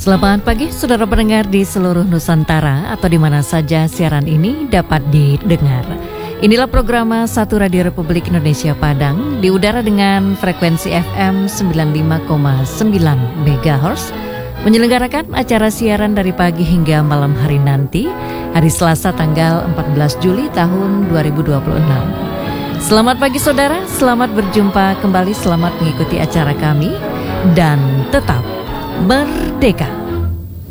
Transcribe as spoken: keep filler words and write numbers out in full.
Selamat pagi saudara pendengar di seluruh Nusantara atau di mana saja siaran ini dapat didengar. Inilah program Satu Radio Republik Indonesia Padang di udara dengan frekuensi F M sembilan puluh lima koma sembilan megahertz, menyelenggarakan acara siaran dari pagi hingga malam hari nanti, hari Selasa tanggal empat belas Juli tahun dua ribu dua puluh enam. Selamat pagi saudara, selamat berjumpa kembali, selamat mengikuti acara kami dan tetap merdeka.